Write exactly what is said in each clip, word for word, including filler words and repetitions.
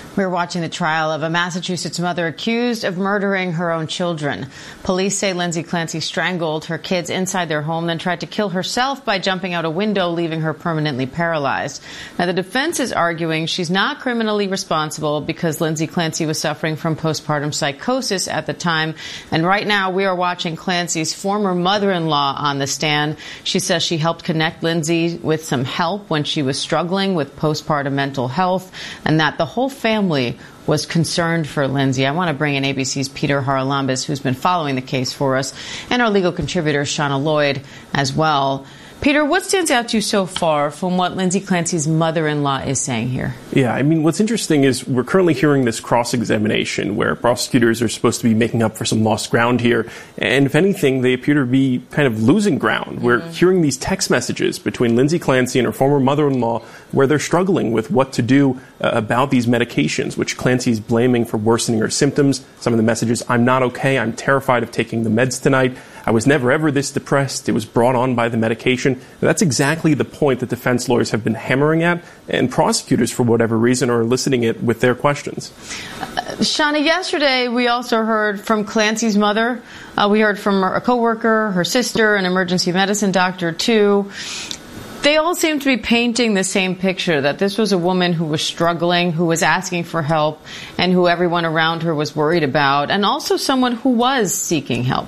We're watching the trial of a Massachusetts mother accused of murdering her own children. Police say Lindsay Clancy strangled her kids inside their home, then tried to kill herself by jumping out a window, leaving her permanently paralyzed. Now, the defense is arguing she's not criminally responsible because Lindsay Clancy was suffering from postpartum psychosis at the time. And right now, we are watching Clancy's former mother-in-law on the stand. She says she helped connect Lindsay with some help when she was struggling with postpartum mental health, and that the whole family was concerned for Lindsay. I want to bring in A B C's Peter Haralambous, who's been following the case for us, and our legal contributor, Shauna Lloyd, as well. Peter, what stands out to you so far from what Lindsay Clancy's mother-in-law is saying here? Yeah, I mean, what's interesting is we're currently hearing this cross-examination where prosecutors are supposed to be making up for some lost ground here. And if anything, they appear to be kind of losing ground. Mm-hmm. We're hearing these text messages between Lindsay Clancy and her former mother-in-law where they're struggling with what to do uh, about these medications, which Clancy's blaming for worsening her symptoms. Some of the messages, I'm not okay, I'm terrified of taking the meds tonight. I was never, ever this depressed. It was brought on by the medication. And that's exactly the point that defense lawyers have been hammering at, and prosecutors, for whatever reason, are eliciting it with their questions. Uh, Shauna, yesterday we also heard from Clancy's mother. Uh, we heard from a coworker, her sister, an emergency medicine doctor, too. They all seem to be painting the same picture, that this was a woman who was struggling, who was asking for help, and who everyone around her was worried about, and also someone who was seeking help.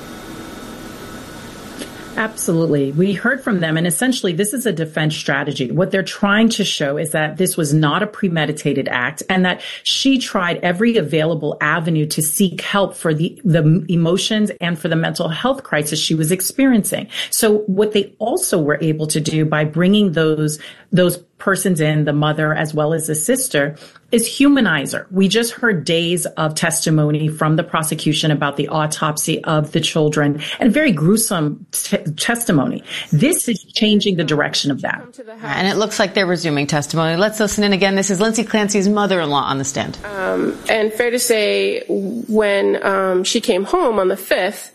Absolutely. We heard from them, and essentially this is a defense strategy. What they're trying to show is that this was not a premeditated act and that she tried every available avenue to seek help for the, the emotions and for the mental health crisis she was experiencing. So what they also were able to do by bringing those, those persons in, the mother as well as the sister, is humanize her. We just heard days of testimony from the prosecution about the autopsy of the children, and very gruesome t- testimony. This is changing the direction of that. And it looks like they're resuming testimony. Let's listen in again. This is Lindsay Clancy's mother-in-law on the stand. Um, and fair to say, when um, she came home on the fifth,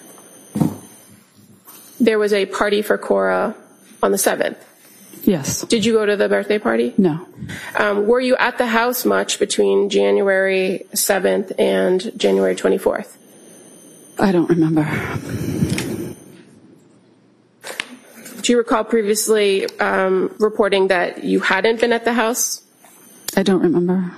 there was a party for Cora on the seventh. Yes. Did you go to the birthday party? No. Um, were you at the house much between January seventh and January twenty-fourth? I don't remember. Do you recall previously um, reporting that you hadn't been at the house? I don't remember.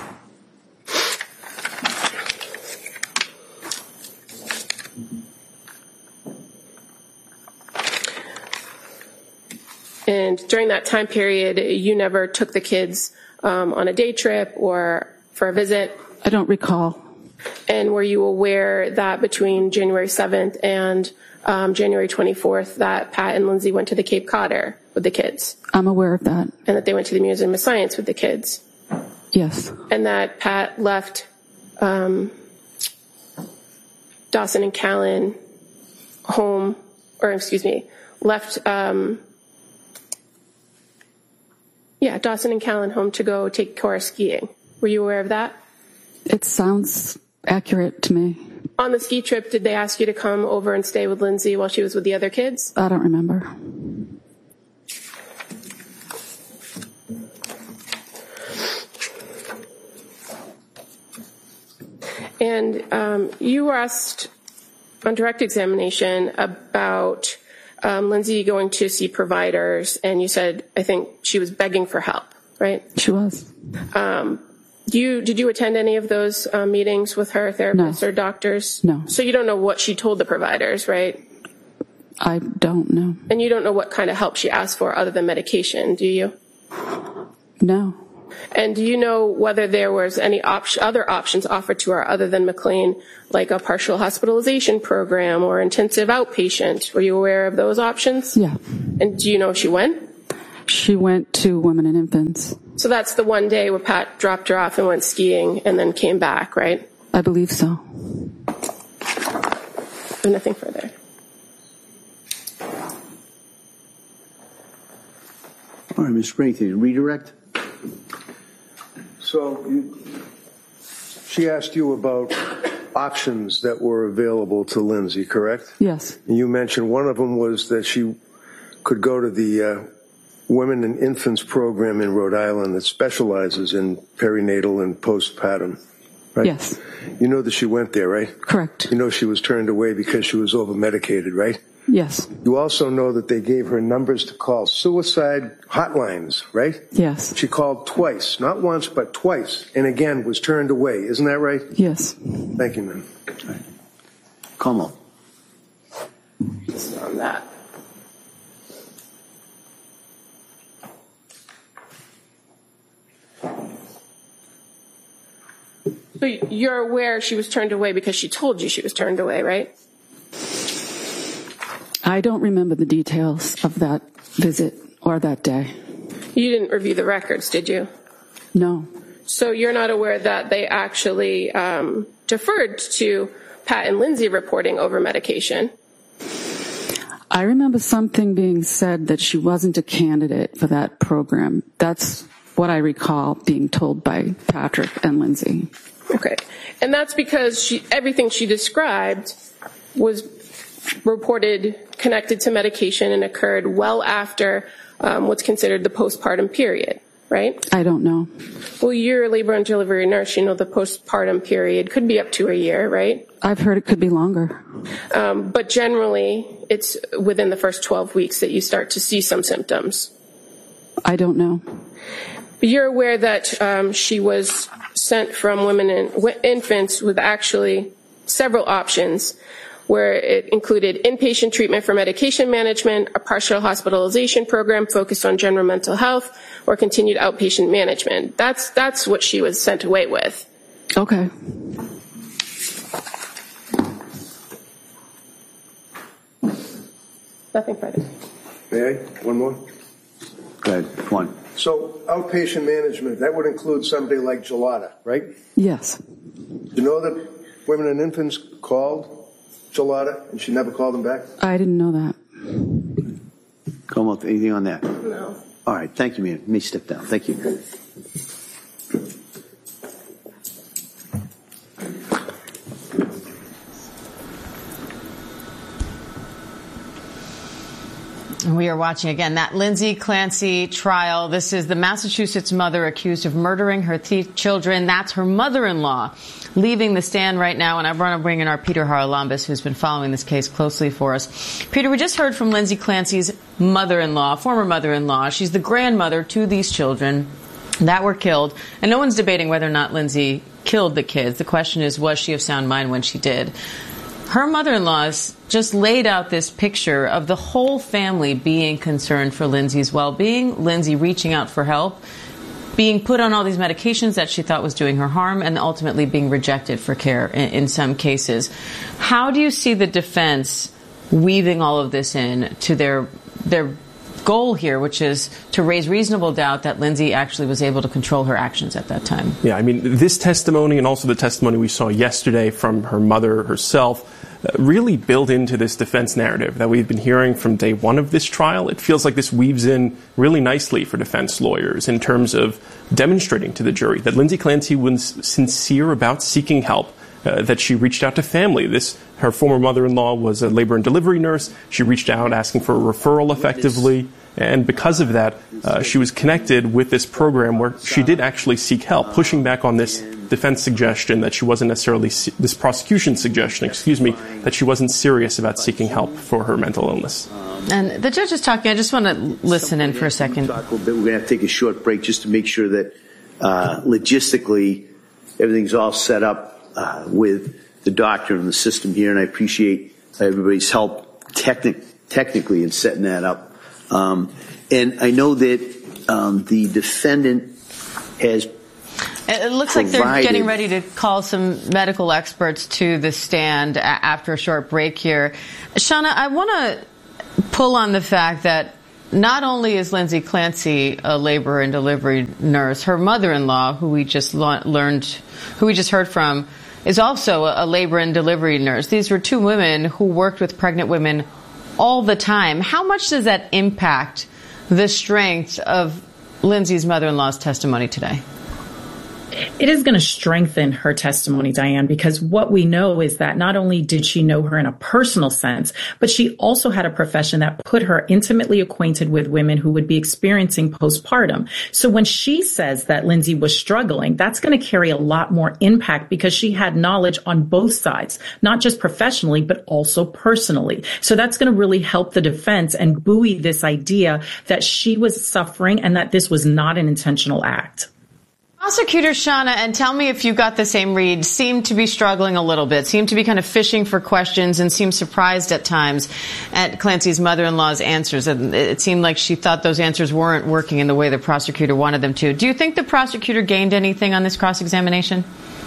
And during that time period, you never took the kids um, on a day trip or for a visit? I don't recall. And were you aware that between January seventh and um, January twenty-fourth that Pat and Lindsay went to the Cape Codder with the kids? I'm aware of that. And that they went to the Museum of Science with the kids? Yes. And that Pat left um, Dawson and Callan home, or excuse me, left... Um, Yeah, Dawson and Callan home to go take Cora skiing. Were you aware of that? It sounds accurate to me. On the ski trip, did they ask you to come over and stay with Lindsay while she was with the other kids? I don't remember. And um, you were asked on direct examination about Um, Lindsay going to see providers, and you said, I think she was begging for help, right? She was. Um, do you, did you attend any of those uh, meetings with her, therapists No. or doctors? No. So you don't know what she told the providers, right? I don't know. And you don't know what kind of help she asked for other than medication, do you? No. And do you know whether there was any op- other options offered to her other than McLean, like a partial hospitalization program or intensive outpatient? Were you aware of those options? Yeah. And do you know if she went? She went to Women and Infants. So that's the one day where Pat dropped her off and went skiing and then came back, right? I believe so. And nothing further. All right, Miz Sprayton, redirect. So you, she asked you about options that were available to Lindsay, correct? Yes. And you mentioned one of them was that she could go to the uh, women and infants program in Rhode Island that specializes in perinatal and postpartum, right? Yes. You know that she went there, right? Correct. You know she was turned away because she was over-medicated, right? Yes. You also know that they gave her numbers to call suicide hotlines, right? Yes. She called twice, not once, but twice, and again was turned away. Isn't that right? Yes. Thank you, ma'am. Right. Como. On that. So you're aware she was turned away because she told you she was turned away, right? I don't remember the details of that visit or that day. You didn't review the records, did you? No. So you're not aware that they actually um, deferred to Pat and Lindsay reporting over medication? I remember something being said that she wasn't a candidate for that program. That's what I recall being told by Patrick and Lindsay. Okay. And that's because she, everything she described was reported connected to medication and occurred well after um, what's considered the postpartum period, right? I don't know. Well, you're a labor and delivery nurse. You know the postpartum period could be up to a year, right? I've heard it could be longer. Um, but generally, it's within the first twelve weeks that you start to see some symptoms. I don't know. But you're aware that um, she was sent from women and w- infants with actually several options, where it included inpatient treatment for medication management, a partial hospitalization program focused on general mental health, or continued outpatient management. That's that's what she was sent away with. Okay. Nothing further. May I? One more? Go ahead. One. So outpatient management, that would include somebody like Gelada, right? Yes. You know that women and infants called Gelada and she never called them back? I didn't know that. Como, anything on that? No. All right. Thank you, ma'am. Let me step down. Thank you. We are watching again that Lindsay Clancy trial. This is the Massachusetts mother accused of murdering her th- children. That's her mother-in-law leaving the stand right now. And I want to bring in our Peter Haralambous, who's been following this case closely for us. Peter, we just heard from Lindsay Clancy's mother-in-law, former mother-in-law. She's the grandmother to these children that were killed. And no one's debating whether or not Lindsay killed the kids. The question is, was she of sound mind when she did? Her mother-in-law just laid out this picture of the whole family being concerned for Lindsay's well-being, Lindsay reaching out for help, being put on all these medications that she thought was doing her harm, and ultimately being rejected for care in, in some cases. How do you see the defense weaving all of this in to their their goal here, which is to raise reasonable doubt that Lindsay actually was able to control her actions at that time? Yeah, I mean, this testimony and also the testimony we saw yesterday from her mother herself uh, really build into this defense narrative that we've been hearing from day one of this trial. It feels like this weaves in really nicely for defense lawyers in terms of demonstrating to the jury that Lindsay Clancy was sincere about seeking help, uh, that she reached out to family. This, her former mother-in-law was a labor and delivery nurse. She reached out asking for a referral effectively. And because of that, uh, she was connected with this program where she did actually seek help, pushing back on this defense suggestion that she wasn't necessarily, se- this prosecution suggestion, excuse me, that she wasn't serious about seeking help for her mental illness. And the judge is talking. I just want to listen in for a second. Talk a little bit. We're going to have to take a short break just to make sure that uh, logistically everything's all set up uh, with the doctor and the system here. And I appreciate everybody's help technic- technically in setting that up. Um, and I know that um, the defendant has It looks like they're getting ready to call some medical experts to the stand a- after a short break here. Shauna, I want to pull on the fact that not only is Lindsay Clancy a labor and delivery nurse, her mother-in-law, who we just lo- learned, who we just heard from, is also a labor and delivery nurse. These were two women who worked with pregnant women all the time. How much does that impact the strength of Lindsay's mother-in-law's testimony today? It is going to strengthen her testimony, Diane, because what we know is that not only did she know her in a personal sense, but she also had a profession that put her intimately acquainted with women who would be experiencing postpartum. So when she says that Lindsay was struggling, that's going to carry a lot more impact because she had knowledge on both sides, not just professionally, but also personally. So that's going to really help the defense and buoy this idea that she was suffering and that this was not an intentional act. Prosecutor Shauna, and tell me if you got the same read, seemed to be struggling a little bit, seemed to be kind of fishing for questions and seemed surprised at times at Clancy's mother-in-law's answers. And it seemed like she thought those answers weren't working in the way the prosecutor wanted them to. Do you think the prosecutor gained anything on this cross-examination?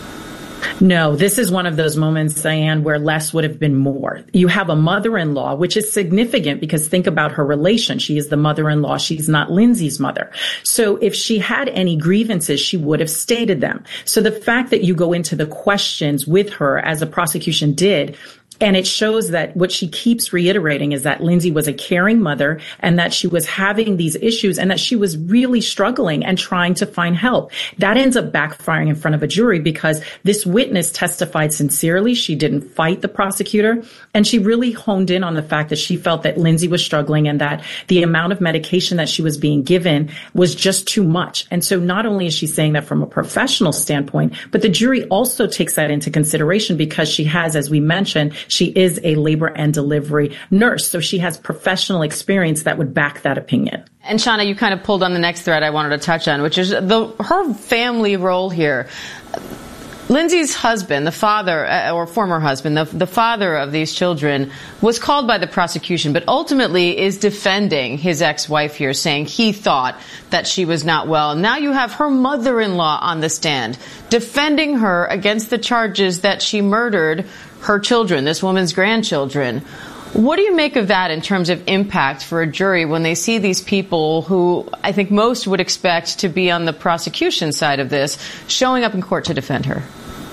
No, this is one of those moments, Diane, where less would have been more. You have a mother-in-law, which is significant because think about her relation. She is the mother-in-law. She's not Lindsay's mother. So if she had any grievances, she would have stated them. So the fact that you go into the questions with her, as the prosecution did, and it shows that what she keeps reiterating is that Lindsay was a caring mother and that she was having these issues and that she was really struggling and trying to find help. That ends up backfiring in front of a jury because this witness testified sincerely. She didn't fight the prosecutor, and she really honed in on the fact that she felt that Lindsay was struggling and that the amount of medication that she was being given was just too much. And so not only is she saying that from a professional standpoint, but the jury also takes that into consideration because she has, as we mentioned, she is a labor and delivery nurse, so she has professional experience that would back that opinion. And Shauna, you kind of pulled on the next thread I wanted to touch on, which is the her family role here. Lindsay's husband, the father, uh, or former husband, the, the father of these children, was called by the prosecution, but ultimately is defending his ex-wife here, saying he thought that she was not well. Now you have her mother-in-law on the stand, defending her against the charges that she murdered her children, this woman's grandchildren. What do you make of that in terms of impact for a jury when they see these people who I think most would expect to be on the prosecution side of this showing up in court to defend her?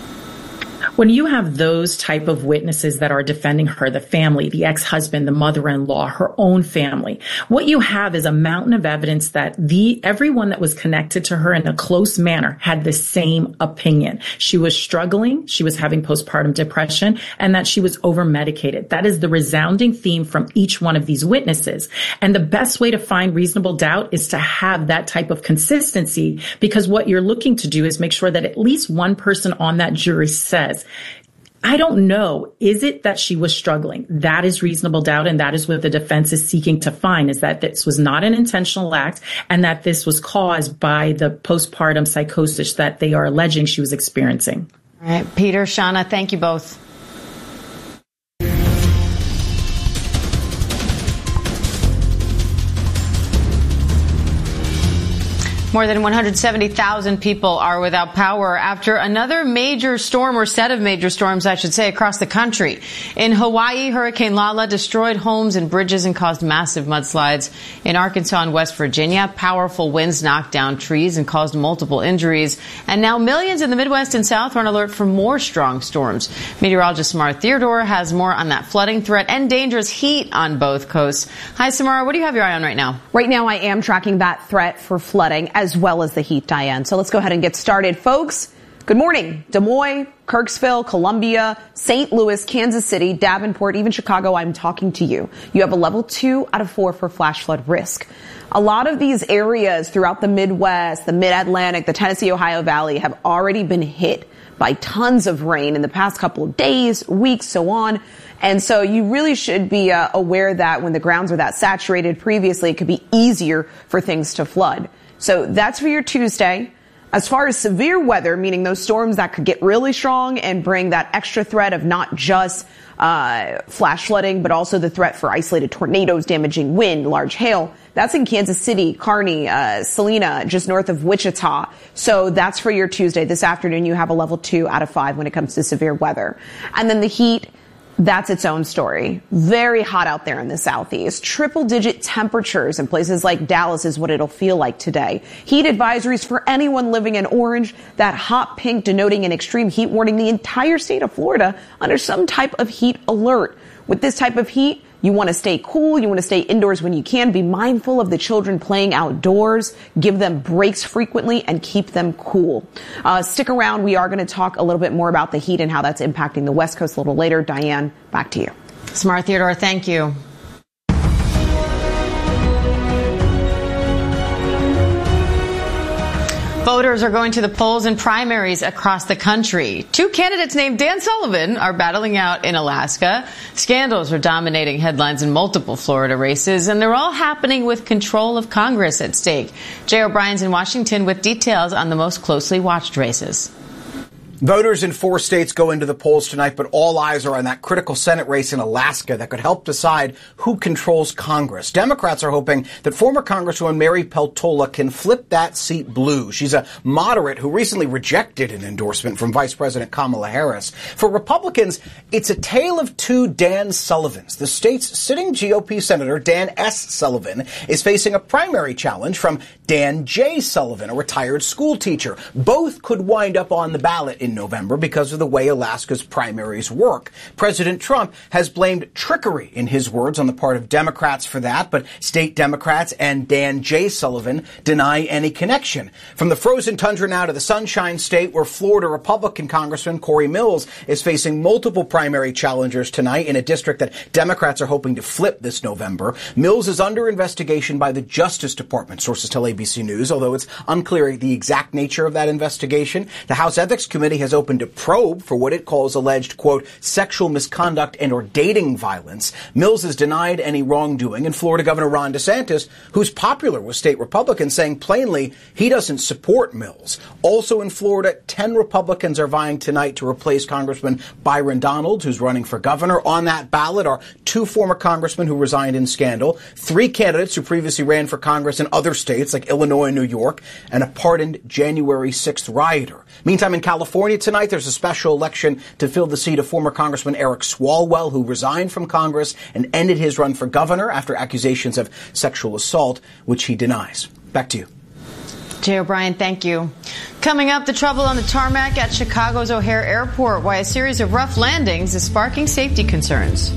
When you have those type of witnesses that are defending her, the family, the ex-husband, the mother-in-law, her own family, what you have is a mountain of evidence that the everyone that was connected to her in a close manner had the same opinion. She was struggling, she was having postpartum depression, and that she was over-medicated. That is the resounding theme from each one of these witnesses. And the best way to find reasonable doubt is to have that type of consistency, because what you're looking to do is make sure that at least one person on that jury says, I don't know. Is it that she was struggling? That is reasonable doubt, and that is what the defense is seeking to find, is that this was not an intentional act and that this was caused by the postpartum psychosis that they are alleging she was experiencing. All right, Peter, Shauna, thank you both. More than one hundred seventy thousand people are without power after another major storm, or set of major storms, I should say, across the country. In Hawaii, Hurricane Lala destroyed homes and bridges and caused massive mudslides. In Arkansas and West Virginia, powerful winds knocked down trees and caused multiple injuries. And now millions in the Midwest and South are on alert for more strong storms. Meteorologist Samara Theodore has more on that flooding threat and dangerous heat on both coasts. Hi, Samara. What do you have your eye on right now? Right now, I am tracking that threat for flooding as well as the heat, Diane. So let's go ahead and get started. Folks, good morning. Des Moines, Kirksville, Columbia, Saint Louis, Kansas City, Davenport, even Chicago, I'm talking to you. You have a level two out of four for flash flood risk. A lot of these areas throughout the Midwest, the Mid-Atlantic, the Tennessee, Ohio Valley have already been hit by tons of rain in the past couple of days, weeks, so on. And so you really should be uh, aware that when the grounds are that saturated previously, it could be easier for things to flood. So that's for your Tuesday. As far as severe weather, meaning those storms that could get really strong and bring that extra threat of not just uh flash flooding, but also the threat for isolated tornadoes, damaging wind, large hail. That's in Kansas City, Kearney, uh, Salina, just north of Wichita. So that's for your Tuesday. This afternoon, you have a level two out of five when it comes to severe weather. And then the heat, that's its own story. Very hot out there in the southeast. Triple digit temperatures in places like Dallas is what it'll feel like today. Heat advisories for anyone living in orange, that hot pink denoting an extreme heat warning, the entire state of Florida under some type of heat alert. With this type of heat, you want to stay cool. You want to stay indoors when you can. Be mindful of the children playing outdoors. Give them breaks frequently and keep them cool. Uh, stick around. We are going to talk a little bit more about the heat and how that's impacting the West Coast a little later. Diane, back to you. Smart Theodore, thank you. Voters are going to the polls in primaries across the country. Two candidates named Dan Sullivan are battling out in Alaska. Scandals are dominating headlines in multiple Florida races, and they're all happening with control of Congress at stake. Jay O'Brien's in Washington with details on the most closely watched races. Voters in four states go into the polls tonight, but all eyes are on that critical Senate race in Alaska that could help decide who controls Congress. Democrats are hoping that former Congresswoman Mary Peltola can flip that seat blue. She's a moderate who recently rejected an endorsement from Vice President Kamala Harris. For Republicans, it's a tale of two Dan Sullivans. The state's sitting G O P Senator Dan S. Sullivan is facing a primary challenge from Dan J. Sullivan, a retired school teacher. Both could wind up on the ballot in in November because of the way Alaska's primaries work. President Trump has blamed trickery, in his words, on the part of Democrats for that, but state Democrats and Dan J. Sullivan deny any connection. From the frozen tundra now to the Sunshine State, where Florida Republican Congressman Corey Mills is facing multiple primary challengers tonight in a district that Democrats are hoping to flip this November. Mills is under investigation by the Justice Department, sources tell A B C News, although it's unclear the exact nature of that investigation. The House Ethics Committee has opened a probe for what it calls alleged, quote, sexual misconduct and or dating violence. Mills has denied any wrongdoing, and Florida Governor Ron DeSantis, who's popular with state Republicans, saying plainly he doesn't support Mills. Also in Florida, ten Republicans are vying tonight to replace Congressman Byron Donalds, who's running for governor. On that ballot are two former congressmen who resigned in scandal, three candidates who previously ran for Congress in other states like Illinois and New York, and a pardoned January sixth rioter. Meantime, in California tonight, there's a special election to fill the seat of former Congressman Eric Swalwell, who resigned from Congress and ended his run for governor after accusations of sexual assault, which he denies. Back to you. Jay O'Brien, thank you. Coming up, the trouble on the tarmac at Chicago's O'Hare Airport, why a series of rough landings is sparking safety concerns.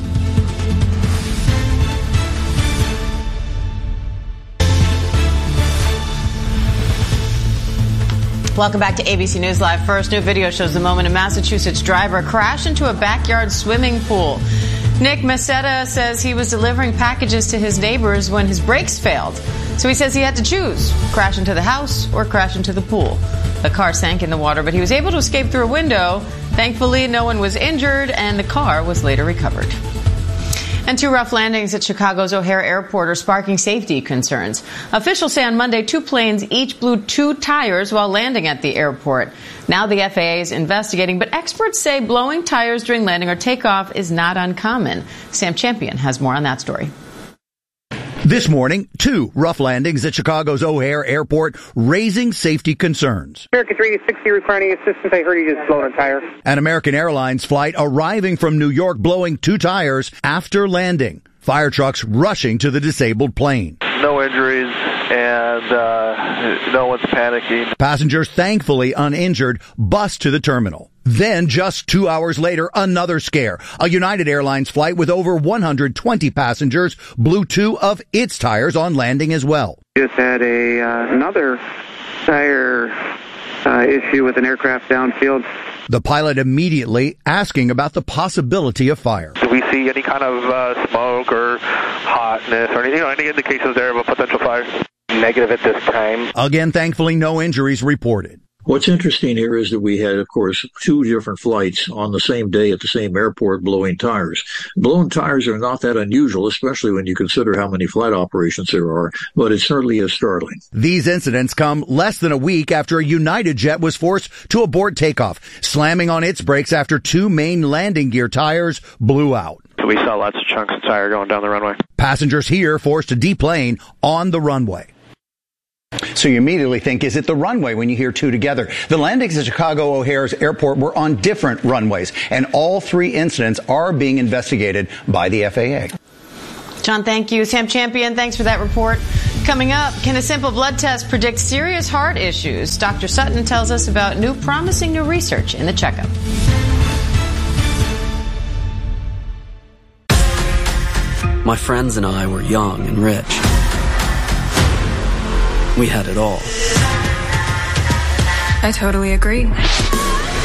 Welcome back to A B C News Live. First, new video shows the moment a Massachusetts driver crashed into a backyard swimming pool. Nick Macetta says he was delivering packages to his neighbors when his brakes failed. So he says he had to choose, crash into the house or crash into the pool. The car sank in the water, but he was able to escape through a window. Thankfully, no one was injured, and the car was later recovered. And two rough landings at Chicago's O'Hare Airport are sparking safety concerns. Officials say on Monday two planes each blew two tires while landing at the airport. Now the F A A is investigating, but experts say blowing tires during landing or takeoff is not uncommon. Sam Champion has more on that story. This morning, two rough landings at Chicago's O'Hare Airport, raising safety concerns. American three sixty requiring assistance. I heard he just blown a tire. An American Airlines flight arriving from New York blowing two tires after landing. Fire trucks rushing to the disabled plane. No injuries and uh, no one's panicking. Passengers, thankfully uninjured, bus to the terminal. Then, just two hours later, another scare. A United Airlines flight with over one hundred twenty passengers blew two of its tires on landing as well. Just had a uh, another tire uh, issue with an aircraft downfield. The pilot immediately asking about the possibility of fire. Do we see any kind of uh, smoke or hotness or any, you know, any indications there of a potential fire? Negative at this time. Again, thankfully, no injuries reported. What's interesting here is that we had, of course, two different flights on the same day at the same airport blowing tires. Blown tires are not that unusual, especially when you consider how many flight operations there are, but it certainly is startling. These incidents come less than a week after a United jet was forced to abort takeoff, slamming on its brakes after two main landing gear tires blew out. So we saw lots of chunks of tire going down the runway. Passengers here forced to deplane on the runway. So you immediately think, is it the runway when you hear two together? The landings at Chicago O'Hare's airport were on different runways, and all three incidents are being investigated by the F A A. John, thank you. Sam Champion, thanks for that report. Coming up, can a simple blood test predict serious heart issues? Doctor Sutton tells us about new promising new research in the checkup. My friends and I were young and rich. We had it all. I totally agree.